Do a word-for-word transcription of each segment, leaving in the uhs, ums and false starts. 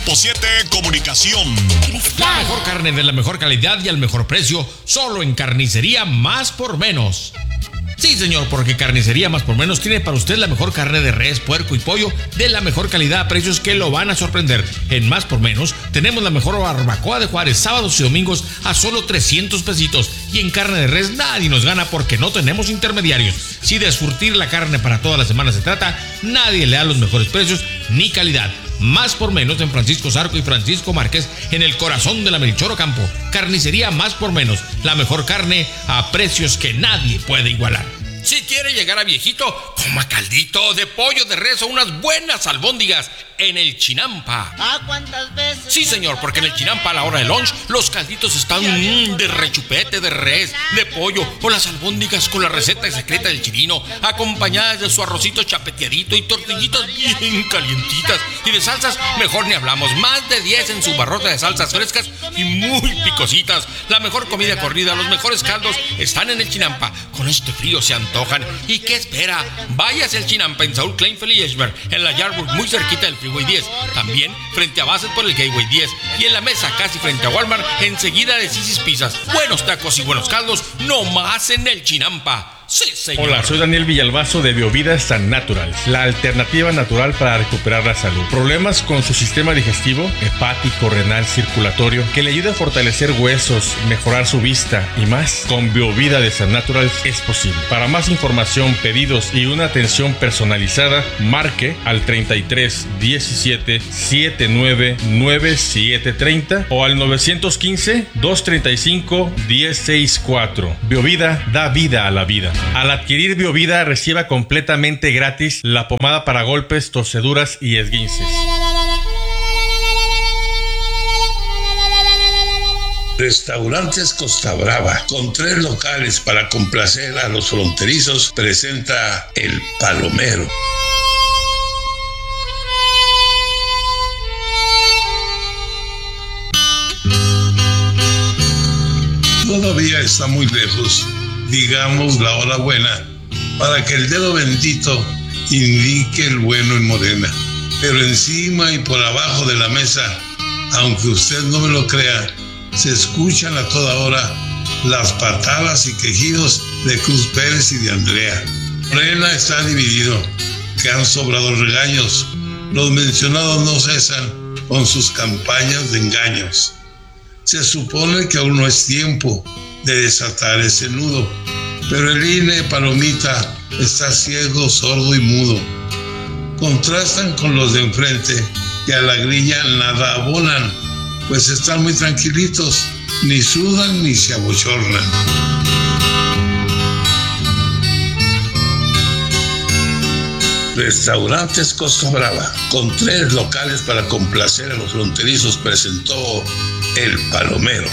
Grupo siete Comunicación. La mejor carne de la mejor calidad y al mejor precio, solo en Carnicería Más por Menos. Sí, señor, porque Carnicería Más por Menos tiene para usted la mejor carne de res, puerco y pollo de la mejor calidad a precios que lo van a sorprender. En Más por Menos tenemos la mejor barbacoa de Juárez, sábados y domingos a solo trescientos pesitos. Y en carne de res nadie nos gana porque no tenemos intermediarios. Si de surtir la carne para toda la semana se trata, nadie le da los mejores precios ni calidad. Más por Menos en Francisco Zarco y Francisco Márquez, en el corazón de la Melchor Ocampo. Carnicería Más por Menos, la mejor carne a precios que nadie puede igualar. Si quiere llegar a viejito, coma caldito de pollo de res o unas buenas albóndigas en el Chinampa. ¿Ah, cuántas veces? Sí, señor, porque en el Chinampa a la hora de lunch los calditos están mmm, de rechupete, de res, de pollo o las albóndigas con la receta secreta del chirino, acompañadas de su arrocito chapeteadito y tortillitas bien calientitas. Y de salsas, mejor ni hablamos. Más de diez en su barrota de salsas frescas y muy picositas. La mejor comida corrida, los mejores caldos están en el Chinampa. Con este frío se antojan. ¿Y qué espera? Váyase al Chinampa en Saúl Kleinfeld y Eschberg, en la Yardburg, muy cerquita del Freeway diez. También frente a Bassett por el Gateway diez. Y en la mesa, casi frente a Walmart, enseguida de Sisi's Pizzas. Buenos tacos y buenos caldos, no más en el Chinampa. Sí, señor. Hola, soy Daniel Villalbazo de Biovida San Natural, la alternativa natural para recuperar la salud. Problemas con su sistema digestivo, hepático, renal, circulatorio, que le ayude a fortalecer huesos, mejorar su vista y más. Con Biovida de San Natural es posible. Para más información, pedidos y una atención personalizada, marque al treinta y tres diecisiete setenta y nueve noventa y siete treinta o al nueve uno cinco dos treinta y cinco diez sesenta y cuatro. Biovida da vida a la vida. Al adquirir Biovida, reciba completamente gratis la pomada para golpes, torceduras y esguinces. Restaurantes Costa Brava, con tres locales para complacer a los fronterizos, presenta El Palomero. Todavía está muy lejos, digamos la hora buena, para que el dedo bendito indique el bueno en Morena. Pero encima y por abajo de la mesa, aunque usted no me lo crea, se escuchan a toda hora las patadas y quejidos de Cruz Pérez y de Andrea. Morena está dividido, que han sobrado regaños. Los mencionados no cesan con sus campañas de engaños. Se supone que aún no es tiempo de desatar ese nudo, pero el I N E, Palomita, está ciego, sordo y mudo. Contrastan con los de enfrente, que a la grilla nada abonan, pues están muy tranquilitos, ni sudan ni se abochornan. Restaurantes Costa Brava, con tres locales para complacer a los fronterizos, presentó El Palomero.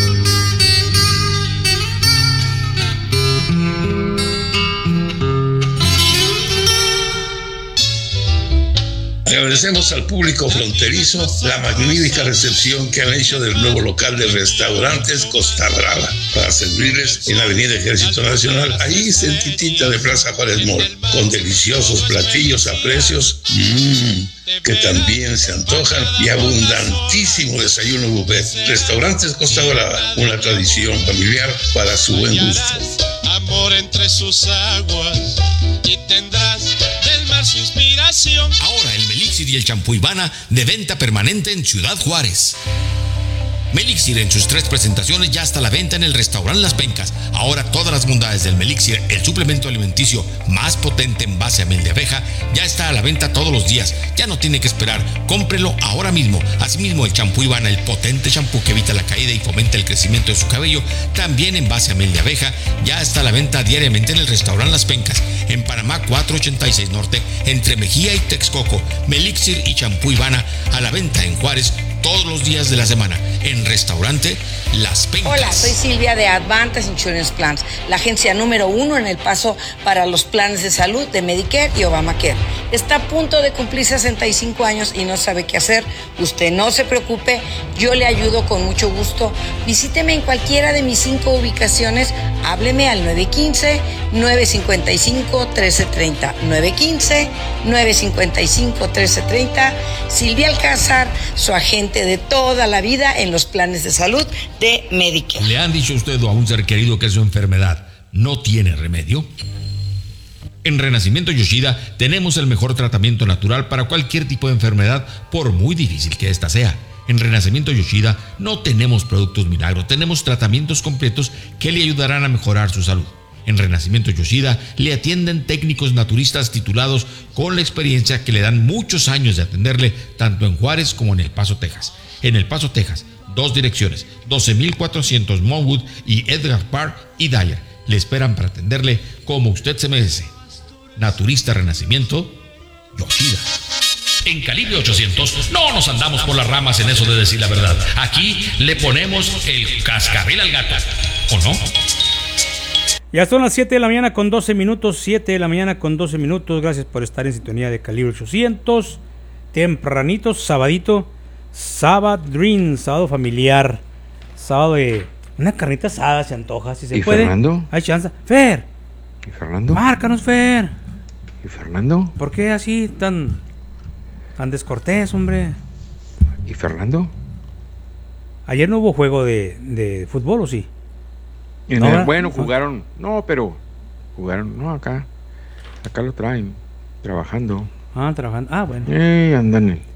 Agradecemos al público fronterizo la magnífica recepción que han hecho del nuevo local de Restaurantes Costa Brava, para servirles en la Avenida Ejército Nacional, ahí cerquitita de Plaza Juárez Mall, con deliciosos platillos a precios mmm, que también se antojan, y abundantísimo desayuno buffet. Restaurantes Costa Brava, una tradición familiar para su buen gusto. Amor entre sus aguas y tendrás del mar su inspiración. Ahora el Melixir y el champú Ivana de venta permanente en Ciudad Juárez. Melixir en sus tres presentaciones ya está a la venta en el restaurante Las Pencas. Ahora todas las bondades del Melixir, el suplemento alimenticio más potente en base a miel de abeja, ya está a la venta todos los días. Ya no tiene que esperar, cómprelo ahora mismo. Asimismo, el champú Ivana, el potente champú que evita la caída y fomenta el crecimiento de su cabello, también en base a miel de abeja, ya está a la venta diariamente en el restaurante Las Pencas, en Panamá cuatrocientos ochenta y seis Norte, entre Mejía y Texcoco. Melixir y champú Ivana a la venta en Juárez todos los días de la semana en restaurante Las Pencas. Hola, soy Silvia de Advantage Insurance Plans, la agencia número uno en El Paso para los planes de salud de Medicare y Obamacare. está a punto de cumplir sesenta y cinco años y no sabe qué hacer. Usted no se preocupe, yo le ayudo con mucho gusto. Visíteme en cualquiera de mis cinco ubicaciones. Hábleme al nueve uno cinco, nueve cinco cinco, uno tres tres cero. nueve uno cinco, nueve cinco cinco, uno tres tres cero. Silvia Alcázar, su agente de toda la vida en los planes de salud de Medicare. ¿Le han dicho a usted o a un ser querido que su enfermedad no tiene remedio? En Renacimiento Yoshida tenemos el mejor tratamiento natural para cualquier tipo de enfermedad, por muy difícil que ésta sea. En Renacimiento Yoshida no tenemos productos milagro, tenemos tratamientos completos que le ayudarán a mejorar su salud. En Renacimiento Yoshida le atienden técnicos naturistas titulados con la experiencia que le dan muchos años de atenderle tanto en Juárez como en El Paso, Texas. En El Paso, Texas, dos direcciones, doce mil cuatrocientos Monwood y Edgar Park y Dyer. Le esperan para atenderle como usted se merece. Naturista Renacimiento Yoshida. En Calibre ochocientos no nos andamos por las ramas en eso de decir la verdad. Aquí le ponemos el cascabel al gato, ¿o no? Ya son las siete de la mañana con doce minutos, siete de la mañana con doce minutos. Gracias por estar en sintonía de Calibre ochocientos. Tempranito, sabadito, Sabad Dream, sábado familiar, sábado de una carnita asada, se antoja, si se ¿Y puede. Fernando? Hay chance. Fer. ¿Y Fernando? Márcanos, Fer. ¿Y Fernando? ¿Por qué así tan, tan descortés, hombre? ¿Y Fernando? Ayer no hubo juego de, de fútbol, ¿o sí? En ¿No, el, verdad? bueno, jugaron, no, pero jugaron, no, acá, acá lo traen, trabajando. Ah, trabajando, ah, bueno. Eh, andan en...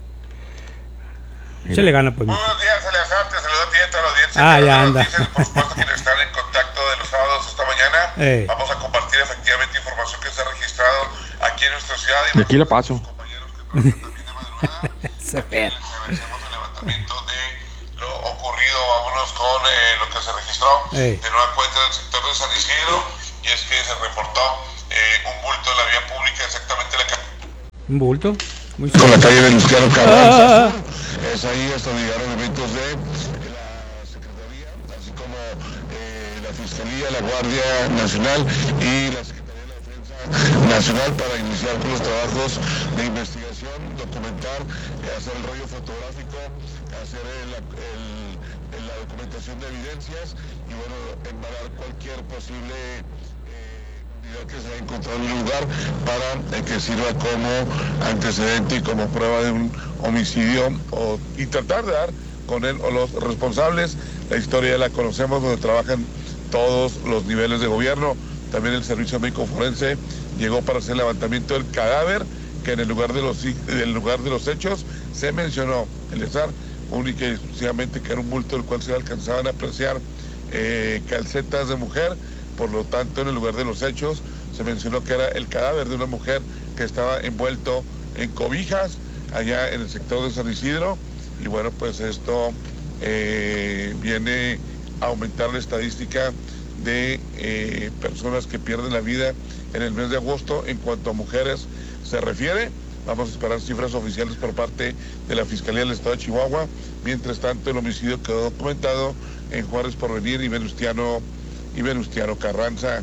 Se le gana, pues. Muy buenos días, Eleazar, te saluda a ti y a toda la audiencia. Ah, ya Las anda. noticias, por supuesto, quienes están en contacto de los sábados esta mañana, Eh. vamos a compartir efectivamente información que se ha registrado aquí en nuestra ciudad. Y aquí la paso. Compañeros que trabajan también de madrugada. Se ve. Les agradecemos el levantamiento de lo ocurrido. Vámonos con eh, lo que se registró Eh. de nueva cuenta en el sector de San Isidro, y es que se reportó eh, un bulto en la vía pública, exactamente la calle. Un bulto. Muy Con la calle Venustiano Carranza. Ah. Es ahí hasta llegaron elementos de la Secretaría, así como eh, la Fiscalía, la Guardia Nacional y la Secretaría de la Defensa Nacional para iniciar con los trabajos de investigación, documentar, eh, hacer el rollo fotográfico, hacer el, el, la documentación de evidencias y bueno, embalar cualquier posible que se ha encontrado en el lugar para eh, que sirva como antecedente y como prueba de un homicidio o, y tratar de dar con él o los responsables. La historia ya la conocemos, donde trabajan todos los niveles de gobierno. También el Servicio Médico Forense llegó para hacer el levantamiento del cadáver, que en el lugar de los, el lugar de los hechos se mencionó, el ESAR, única y exclusivamente que era un bulto del cual se alcanzaban a apreciar eh, calcetas de mujer. Por lo tanto, en el lugar de los hechos se mencionó que era el cadáver de una mujer que estaba envuelto en cobijas allá en el sector de San Isidro. Y bueno, pues esto eh, viene a aumentar la estadística de eh, personas que pierden la vida en el mes de agosto. En cuanto a mujeres se refiere, vamos a esperar cifras oficiales por parte de la Fiscalía del Estado de Chihuahua. Mientras tanto, el homicidio quedó documentado en Juárez Porvenir y Venustiano y Venustiano Carranza.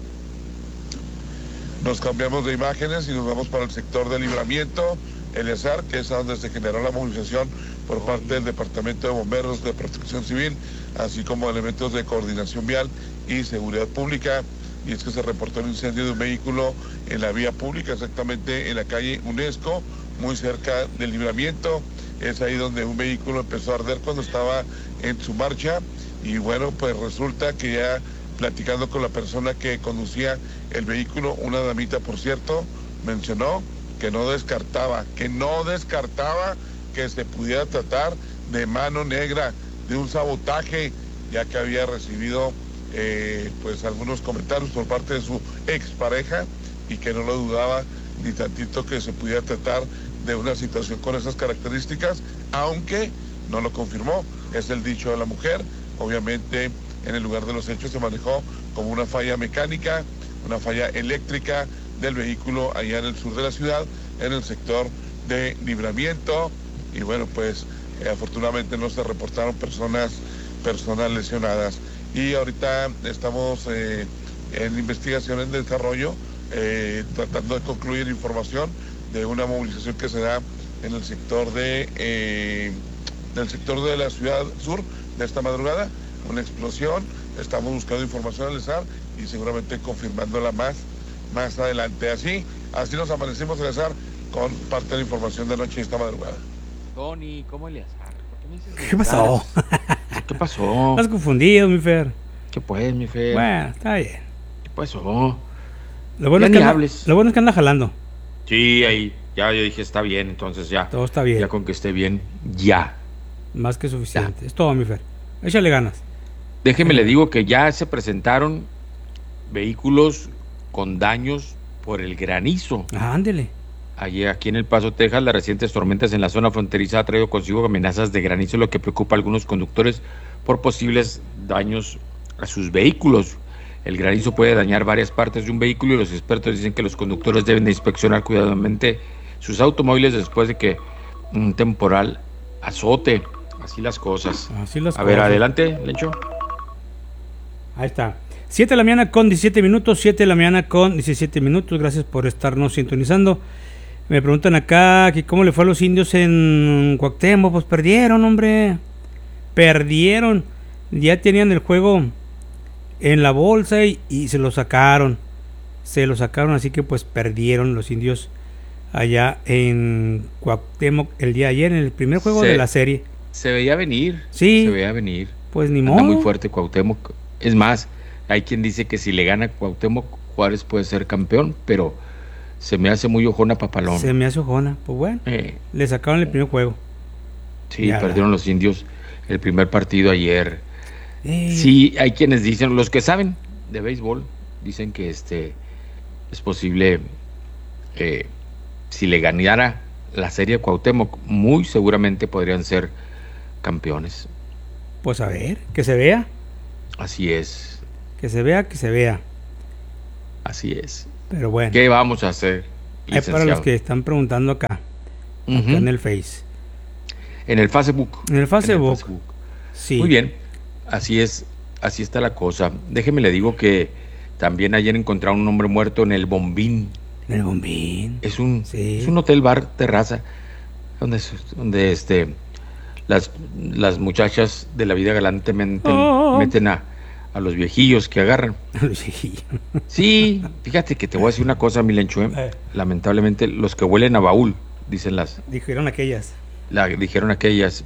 Nos cambiamos de imágenes y nos vamos para el sector de Libramiento, Eleazar, que es a donde se generó la movilización por parte del Departamento de Bomberos de Protección Civil, así como elementos de coordinación vial y seguridad pública. Y es que se reportó un incendio de un vehículo en la vía pública, exactamente en la calle UNESCO, muy cerca del Libramiento. Es ahí donde un vehículo empezó a arder cuando estaba en su marcha. Y bueno, pues resulta que ya platicando con la persona que conducía el vehículo, una damita, por cierto, mencionó que no descartaba, que no descartaba que se pudiera tratar de mano negra, de un sabotaje, ya que había recibido eh, pues algunos comentarios por parte de su expareja y que no lo dudaba ni tantito que se pudiera tratar de una situación con esas características, aunque no lo confirmó. Es el dicho de la mujer. Obviamente en el lugar de los hechos se manejó como una falla mecánica, una falla eléctrica del vehículo allá en el sur de la ciudad, en el sector de Libramiento. Y bueno, pues eh, afortunadamente no se reportaron personas, personas lesionadas. Y ahorita estamos eh, en investigación, en desarrollo, eh, tratando de concluir información de una movilización que se da en el sector de eh, del sector de la ciudad sur de esta madrugada, una explosión. Estamos buscando información al E S A R y seguramente confirmándola más más adelante. Así, así nos amanecimos al E S A R con parte de la información de anoche y esta madrugada. Tony, ¿cómo le azar? ¿Por qué me dices ¿Qué pasó? ¿Qué pasó? Estás confundido, mi Fer. ¿Qué pues, mi Fer? Bueno, está bien. ¿Qué pasó? Lo bueno, Ya es ni que anda, hables. lo bueno es que anda jalando. Sí, ahí, ya yo dije, está bien, entonces ya. Todo está bien. Ya con que esté bien, ya. Más que suficiente. Es todo, mi Fer. Échale ganas. Déjeme le digo que ya se presentaron vehículos con daños por el granizo. Ah, ándele. Allí, aquí en El Paso, Texas, las recientes tormentas en la zona fronteriza ha traído consigo amenazas de granizo, lo que preocupa a algunos conductores por posibles daños a sus vehículos. El granizo puede dañar varias partes de un vehículo y los expertos dicen que los conductores deben de inspeccionar cuidadosamente sus automóviles después de que un temporal azote. Así las cosas. Así las a cosas. ver, adelante, Lencho. Ahí está. siete de la mañana con diecisiete minutos. siete de la mañana con diecisiete minutos. Gracias por estarnos sintonizando. Me preguntan acá que cómo le fue a los indios en Cuauhtémoc. Pues perdieron, hombre. Perdieron. Ya tenían el juego en la bolsa y, y se lo sacaron. Se lo sacaron, así que pues perdieron los indios allá en Cuauhtémoc el día de ayer en el primer juego Se- de la serie. Se veía venir. Sí. Se veía venir. Pues ni Anda modo. muy fuerte Cuauhtémoc. Es más, hay quien dice que si le gana Cuauhtémoc, Juárez puede ser campeón, pero se me hace muy ojona Papalón. Se me hace ojona. Pues bueno, Eh, le sacaron el primer juego. sí, Ya. perdieron los indios el primer partido ayer. Eh, Sí, hay quienes dicen, los que saben de béisbol, dicen que este es posible que si le ganara la serie Cuauhtémoc, muy seguramente podrían ser campeones. Pues a ver, que se vea. Así es, Que se vea, que se vea. así es. Pero bueno, ¿Qué vamos a hacer, es para los licenciado? que están preguntando acá, Ujú. acá en el Face. En el Facebook. En el Facebook. Facebook. Sí. Muy bien, así es, así está la cosa. Déjeme le digo que también ayer encontraron un hombre muerto en el Bombín. En el Bombín. Es un, Sí. es un hotel bar terraza donde, donde este las, las muchachas de la vida galante meten, Oh. meten a, a los viejillos que agarran. Sí. Sí, fíjate que te voy a decir una cosa, Milencho, ¿eh? Eh. Lamentablemente los que huelen a baúl, dicen las, Dijeron aquellas. la, dijeron aquellas,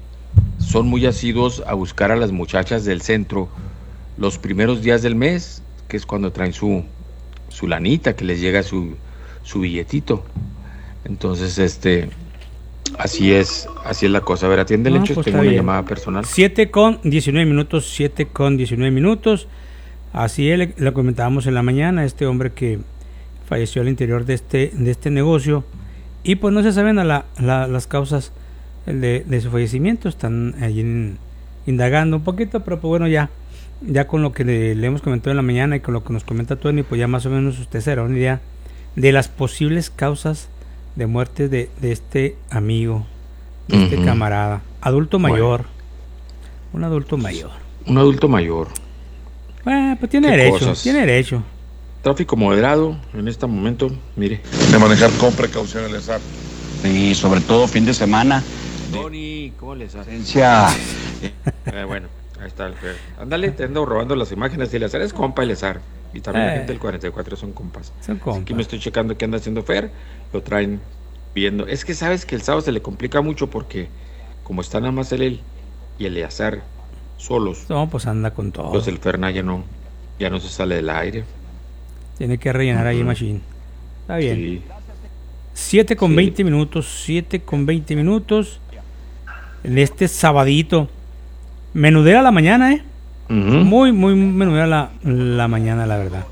son muy asiduos a buscar a las muchachas del centro los primeros días del mes, que es cuando traen su, su lanita, que les llega su, su billetito. Entonces, este, así es, así es la cosa. A ver, atiende, No, Lencho, pues tengo está una bien. llamada personal. siete con diecinueve minutos, siete con diecinueve minutos. Así le, le comentábamos en la mañana, este hombre que falleció al interior de este, de este negocio. Y pues no se saben a la, la- las causas de, de su fallecimiento. Están allí en- indagando un poquito, pero pues bueno, ya ya con lo que le, le hemos comentado en la mañana y con lo que nos comenta Tony, pues ya más o menos usted será una idea de las posibles causas de muerte de, de este amigo, de este Ujú. camarada, adulto Bueno. mayor, un adulto mayor. Un adulto mayor. Bueno, pues tiene ¿Qué derecho, cosas? tiene derecho. Tráfico moderado en este momento, mire. De manejar con precaución el E S A R. Y sobre todo fin de semana. Tony, ¿cómo les hace? Esencia. Eh, bueno, ahí está el Fer. Ándale, te ando robando las imágenes y Eleazar es compa Eleazar. Y también la Eh. gente del cuarenta y cuatro son compas. Son compas. Aquí me estoy checando qué anda haciendo Fer. Lo traen viendo. Es que sabes que el sábado se le complica mucho porque como está nada más él y Eleazar solos, No, pues anda con todo. pues el Ferna ya no, ya no se sale del aire. Tiene que rellenar ahí Ujú. machine. Está bien. Sí. siete con Sí. veinte minutos, siete con veinte minutos. En este sabadito. Menudera la mañana, ¿eh? Ujú. Muy, muy menudera la, la mañana, la verdad.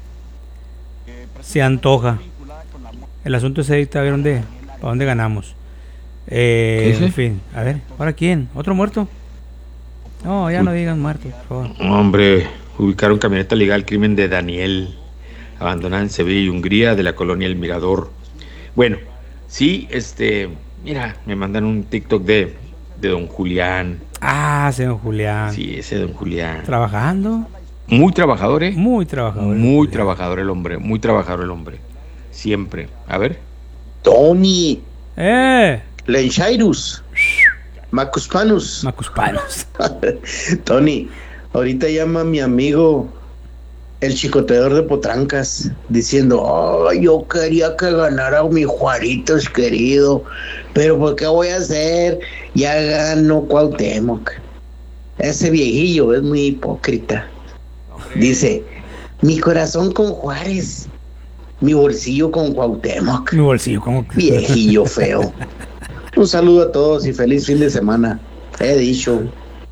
Se antoja. El asunto es ahorita a ver dónde, para dónde ganamos. Eh, ¿Qué dice? en fin, a ver, ¿ahora quién? ¿Otro muerto? No, ya no digan muerto, por favor. Hombre, ubicaron camioneta legal al crimen de Daniel, abandonada en Sevilla y Hungría, de la colonia El Mirador. Bueno, sí, este, mira, me mandan un TikTok de, de don Julián. Ah, señor Julián. Sí, ese don Julián. Trabajando. Muy trabajador, ¿eh? Muy trabajador. Muy Julián. trabajador el hombre, muy trabajador el hombre. Siempre. A ver. Tony. Eh. Lenchairus. Macuspanus. Macuspanus. Tony, ahorita llama a mi amigo el chicoteador de potrancas diciendo, oh, yo quería que ganara mi Juaritos querido, pero ¿por qué voy a hacer? Ya ganó Cuauhtémoc. Ese viejillo es muy hipócrita. Dice, mi corazón con Juárez, mi bolsillo con Cuauhtémoc. Mi bolsillo con Viejillo feo. Un saludo a todos y feliz fin de semana. He dicho.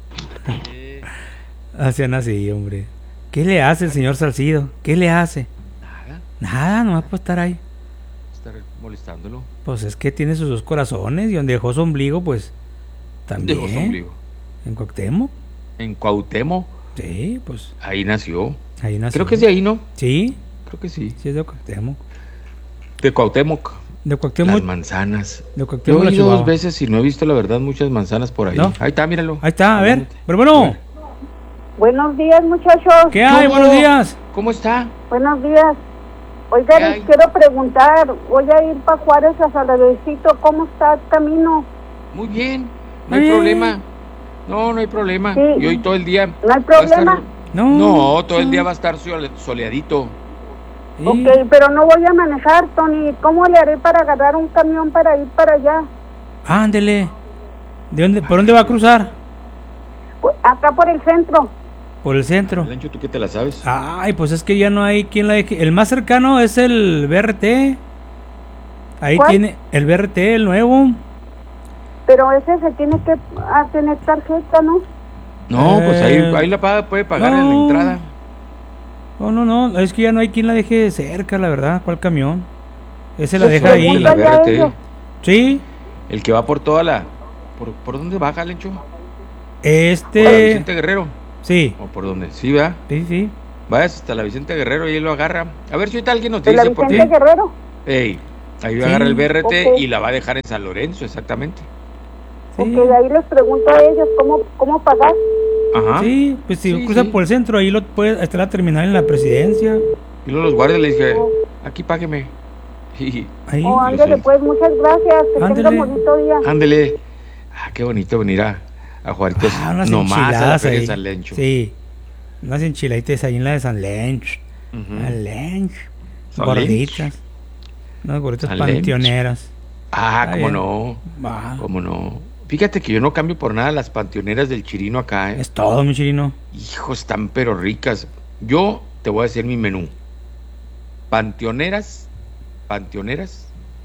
Hacían así, hombre. ¿Qué le hace el señor Salcido? ¿Qué le hace? Nada. Nada, nomás por estar ahí. Estar molestándolo. Pues es que tiene sus dos corazones y donde dejó su ombligo, pues también. Dejó su ombligo. ¿En Cuauhtémoc? En Cuauhtémoc. Sí, pues. Ahí nació. Ahí nació. Creo que es de ahí, ¿no? Sí. Creo que sí. Sí, es de Cuauhtémoc. De Cuauhtémoc. De Cuauhtémoc. Las manzanas. De Cuauhtémoc. Yo he ido dos veces y no he visto, la verdad, muchas manzanas por ahí. ¿No? Ahí está, míralo. Ahí está, a ver. Pero bueno. Buenos días, muchachos. ¿Qué hay? Buenos días. ¿Cómo está? Buenos días. Oiga, les hay? quiero preguntar, voy a ir para Juárez a Saladecito, ¿cómo está el camino? Muy bien. No hay Bien. problema. No, no hay problema. Sí. Y hoy todo el día. ¿No hay va a estar- problema? No. No, todo el día va a estar sole- soleadito. Sí. Ok, pero no voy a manejar, Tony. ¿Cómo le haré para agarrar un camión para ir para allá? Ándele. ¿De dónde, ¿Por dónde va a cruzar? Pues, acá por el centro. Por el centro. Lencho, ¿tú qué te la sabes? Ay, pues es que ya no hay quien la deje. El más cercano es el B R T. Ahí ¿Cuál? tiene el B R T, el nuevo. Pero ese se tiene que ah, tener tarjeta, ¿no? No, pues ahí, Eh, ahí la paga, puede pagar no. en la entrada. No, no, no. Es que ya no hay quien la deje cerca, la verdad. ¿Cuál camión? Ese la Pues deja sí, ahí. La ya B R T. ellos. Sí. El que va por toda la. ¿Por, por dónde baja, Lencho? ¿Por la Este. Vicente Guerrero? Sí. ¿O por dónde? Sí, va. Sí, sí. Vayas hasta la Vicente Guerrero y él lo agarra. A ver si ahorita alguien nos ¿De la dice por Vicente qué. Guerrero? Ey, ahí Sí. agarra el B R T Ok. y la va a dejar en San Lorenzo, exactamente. Sí. Ok, de ahí les pregunto a ellos cómo, cómo pagar. Ajá. Sí, pues si Sí, cruza sí. por el centro, ahí lo puede, está la terminal en la presidencia. Y luego los guardias le dije, aquí págueme. Y Ahí. Oh, ándale, sé. pues, muchas gracias. Que Ándele. tengan bonito día. ándele. Ah, qué bonito venir a, a Juaritos. Ah, unas nomás a la enchiladas Feria ahí. San Lencho. Sí. Unas enchiladitas ahí en la de San Lench. Ujú. San Lench. San Gorditas. Unas gorditas San Lench. panteoneras. Ah, Está cómo bien. no. Va. Cómo no. Fíjate que yo no cambio por nada las panteoneras del Chirino acá, ¿eh? Es todo, mi chirino. Hijo, están pero ricas. Yo te voy a decir mi menú. Panteoneras, panteoneras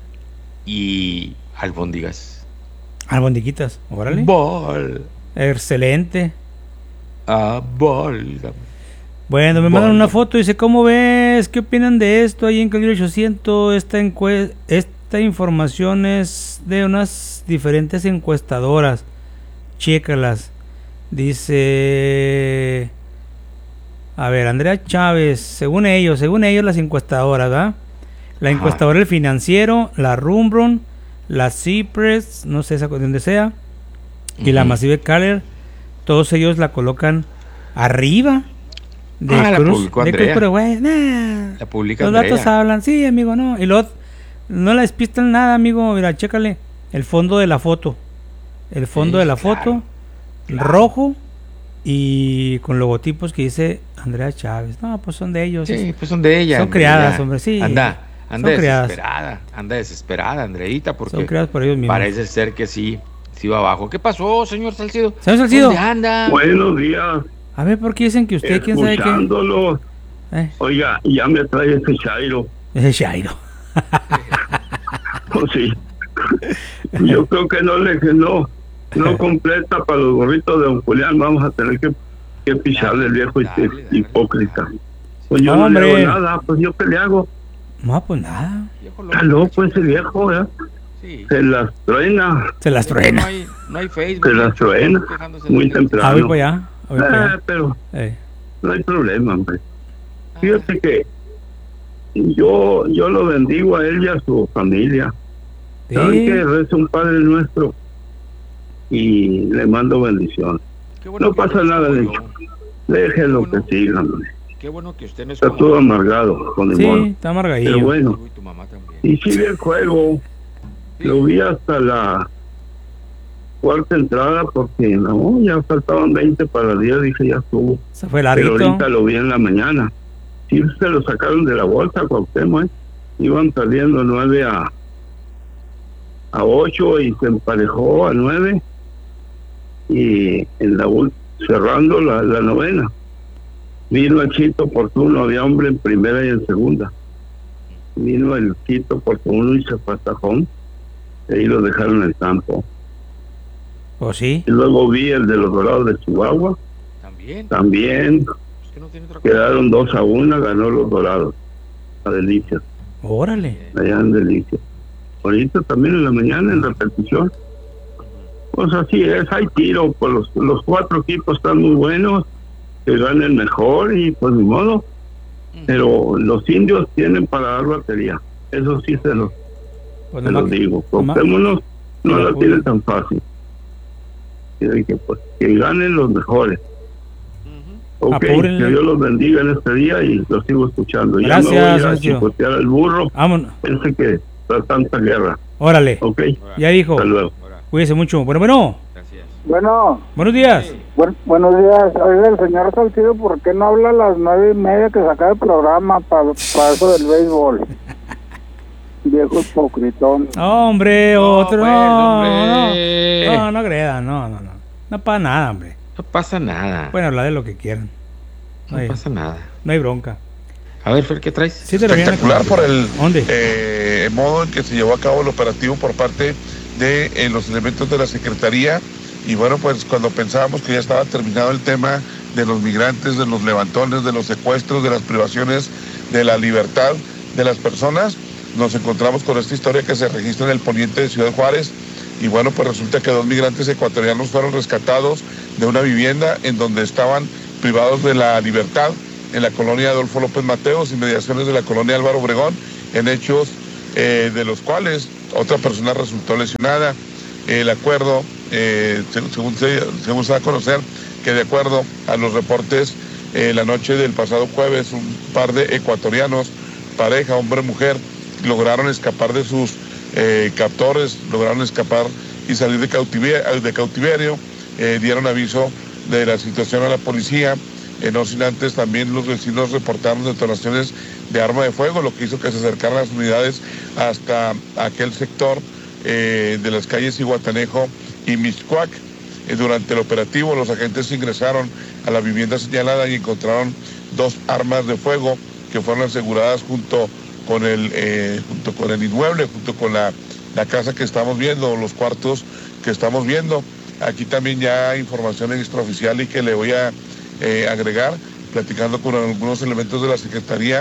y albóndigas. Albondiquitas. Órale. Bol. Excelente. Ah, bol. Bueno, me mandan Bol. una foto y dice, ¿cómo ves? ¿Qué opinan de esto ahí en Calibre ochocientos? Esta, encue- esta información es de unas diferentes encuestadoras. Chécalas. Dice... A ver, Andrea Chávez, según ellos, según ellos las encuestadoras, ¿verdad? La Ajá. encuestadora El Financiero, la Rumbron, la Cypress, no sé esa de dónde sea, y la Ujú. Massive Caller, todos ellos la colocan arriba de Ah, la Cruz, publicó de Cruz, Andrea. pero güey, nah, La publica los Andrea. datos hablan, sí, amigo, no, y luego no la despistan nada, amigo, mira, chécale, el fondo de la foto, el fondo Sí, de la claro, foto, claro. rojo, y con logotipos que dice Andrea Chávez, no, pues son de ellos, Sí, pues son de ella. son Andrea. criadas, hombre, sí, Anda, anda son criadas. desesperada. Anda desesperada, Andreita, porque son creadas por ellos mismos. parece ser que sí, sí va abajo. ¿Qué pasó, señor Salcido? Señor Salcido, ¿Dónde anda? Buenos días, a ver, ¿por qué dicen que usted, quién sabe qué? escuchándolo. Eh, Oiga, ya me trae ese Chairo. ese Shairo. Pues sí. Yo creo que no le que no, no completa para los gorritos de don Julián. Vamos a tener que, que pisarle el viejo Dale, dale, hipócrita. dale. Pues yo No, no le hombre. hago nada, pues yo qué le hago. No, pues nada, Viejo Está loco, loco ese viejo, ¿eh? Sí. Se las truena, se las No truena. hay, no hay Facebook. se las truena. quejándose de Muy la gente. Ah, voy temprano. para allá, voy para Eh, allá. pero Eh, no hay problema, hombre. Fíjate que yo, yo lo bendigo a él y a su familia. ¿Saben sí. qué? Es un Padre Nuestro y le mando bendición. Qué bueno No que pasa usted nada, es como Lencho. yo. Déjelo Bueno. que siga, hombre. Qué bueno que usted no es Está como todo yo. amargado con el Sí, mono. está Pero amargadillo. bueno, Y tu mamá también. y sigue el juego. Lo vi hasta la cuarta entrada porque no, ya faltaban veinte para el día, dije ya estuvo. Se fue larguito. Pero ahorita lo vi en la mañana. Sí, se lo sacaron de la bolsa, Cuauhtémoc, ¿eh? Iban saliendo nueve a a ocho y se emparejó a nueve y en la cerrando la, la novena vino el Quito oportuno, había hombre en primera y en segunda, vino el Quito oportuno y se fue a Tajón, y ahí lo dejaron en el campo. ¿O sí? Y luego vi el de los Dorados de Chihuahua, también, también es que no tiene otra cosa. Quedaron dos a una, ganó los Dorados a Delicias. Órale. Allá en Delicias. Ahorita también en la mañana en repetición. Pues así es, hay tiro, pues los, los cuatro equipos están muy buenos, que ganen mejor y pues ni modo. Pero los indios tienen para dar batería, eso sí se los, pues se los digo. Comprémonos, no la tienen tan fácil. Y que pues que ganen los mejores. Ok, Apúrenle. que Dios los bendiga en este día y los sigo escuchando. Gracias, ya me voy a Sergio. chicotear al burro. Vámonos. Pensé que está tanta guerra. Órale. Ok. Ya dijo. Hasta luego. Cuídese mucho. Bueno, bueno. Bueno, Buenos días. buen- buenos días. Oiga, el señor Salcido, ¿por qué no habla a las nueve y media que saca el programa para eso del béisbol? Viejo hipocritón. Hombre, otro. pues, No, hombre. no, no, no agreda, no, no, no. No pasa nada, hombre. No pasa nada. Pueden hablar de lo que quieran. No hay, pasa nada. No hay bronca. A ver, Fer, ¿qué traes? Sí, te lo viene Espectacular con- por el ¿Dónde? eh, modo en que se llevó a cabo el operativo por parte de eh, los elementos de la Secretaría. Y bueno, pues cuando pensábamos que ya estaba terminado el tema de los migrantes, de los levantones, de los secuestros, de las privaciones de la libertad de las personas, nos encontramos con esta historia que se registra en el poniente de Ciudad Juárez. Y bueno, pues resulta que dos migrantes ecuatorianos fueron rescatados de una vivienda en donde estaban privados de la libertad en la colonia Adolfo López Mateos, inmediaciones de la colonia Álvaro Obregón, en hechos eh, de los cuales otra persona resultó lesionada. El acuerdo, eh, según, según, se, según se da a conocer, que de acuerdo a los reportes, eh, la noche del pasado jueves, un par de ecuatorianos, pareja, hombre-mujer, lograron escapar de sus eh, captores, lograron escapar y salir de cautiverio, de cautiverio eh, dieron aviso de la situación a la policía. Eh, no sin antes también los vecinos reportaron detonaciones de arma de fuego, lo que hizo que se acercaran las unidades hasta aquel sector eh, de las calles Iguatanejo y Mixcoac. Eh, durante el operativo los agentes ingresaron a la vivienda señalada y encontraron dos armas de fuego que fueron aseguradas junto con el eh, junto con el inmueble, junto con la, la casa que estamos viendo, los cuartos que estamos viendo. Aquí también ya hay información extraoficial y que le voy a eh, agregar, platicando con algunos elementos de la Secretaría,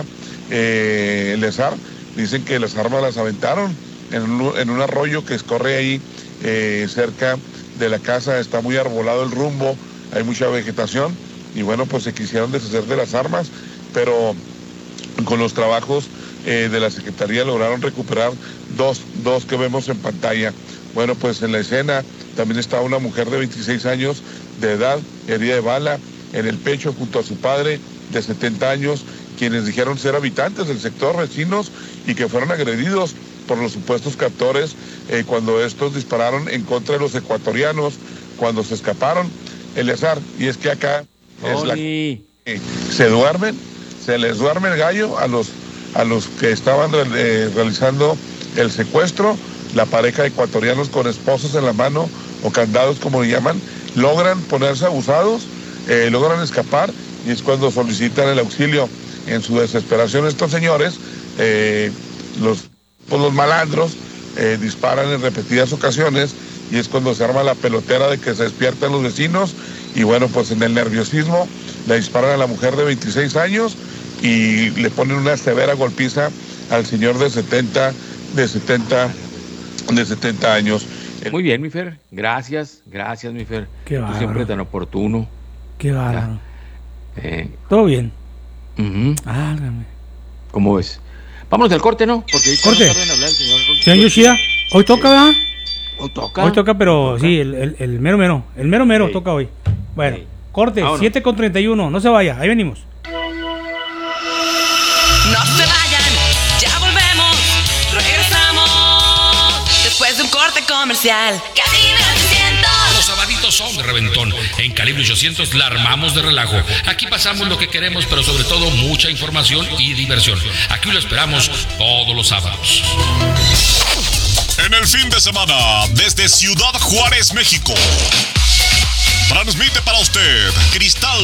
eh, el ESAR, dicen que las armas las aventaron en un, en un arroyo que escorre ahí eh, cerca de la casa, está muy arbolado el rumbo, hay mucha vegetación y bueno, pues se quisieron deshacer de las armas, pero con los trabajos eh, de la Secretaría lograron recuperar dos, dos que vemos en pantalla. Bueno, pues en la escena también está una mujer de veintiséis años de edad, herida de bala en el pecho junto a su padre de setenta años, quienes dijeron ser habitantes del sector, vecinos, y que fueron agredidos por los supuestos captores eh, cuando estos dispararon en contra de los ecuatorianos, cuando se escaparon. Eleazar, y es que acá es la, eh, se duermen, se les duerme el gallo a los, a los que estaban eh, realizando el secuestro. La pareja de ecuatorianos con esposos en la mano o candados como le llaman, logran ponerse abusados, eh, logran escapar y es cuando solicitan el auxilio. En su desesperación estos señores, eh, los, pues los malandros, eh, disparan en repetidas ocasiones y es cuando se arma la pelotera de que se despiertan los vecinos y bueno, pues en el nerviosismo le disparan a la mujer de veintiséis años y le ponen una severa golpiza al señor de setenta, de setenta, de setenta años. Muy bien, mi Fer. Gracias, gracias, mi Fer. Qué Tú bárbaro. siempre tan oportuno. Qué bárbaro. Eh, Todo bien. ujú. Álgame. ¿Cómo ves? Vámonos al corte, ¿no? Porque ahorita Corte. no tarda en hablar el señor. Señor Yoshida, hoy toca, ¿verdad? Hoy toca. Hoy toca, pero sí, el, el, el mero mero. El mero mero Sí. toca hoy. Bueno, Sí. corte, Vámonos. siete con treinta y uno. No se vaya, ahí venimos. No se vayan, ya volvemos, regresamos después comercial. Calibre ochocientos. Los sabaditos son de reventón. En Calibre ochocientos la armamos de relajo. Aquí pasamos lo que queremos, pero sobre todo mucha información y diversión. Aquí lo esperamos todos los sábados. En el fin de semana, desde Ciudad Juárez, México, transmite para usted Cristal